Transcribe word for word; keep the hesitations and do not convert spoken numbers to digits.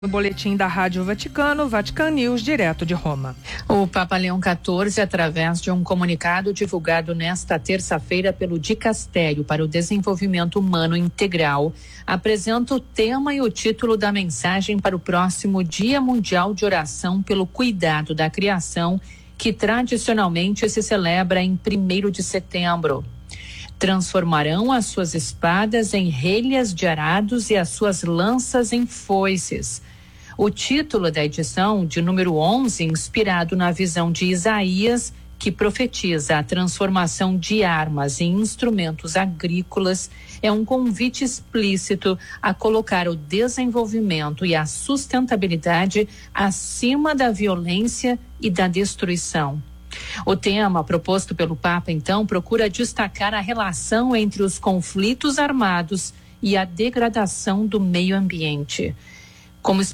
No boletim da Rádio Vaticano, Vatican News, direto de Roma. O Papa Leão quatorze, através de um comunicado divulgado nesta terça-feira pelo Dicastério para o Desenvolvimento Humano Integral, apresenta o tema e o título da mensagem para o próximo Dia Mundial de Oração pelo Cuidado da Criação, que tradicionalmente se celebra em primeiro de setembro. Transformarão as suas espadas em relhas de arados e as suas lanças em foices. O título da edição, de número onze, inspirado na visão de Isaías, que profetiza a transformação de armas em instrumentos agrícolas, é um convite explícito a colocar o desenvolvimento e a sustentabilidade acima da violência e da destruição. O tema proposto pelo Papa, então, procura destacar a relação entre os conflitos armados e a degradação do meio ambiente. Como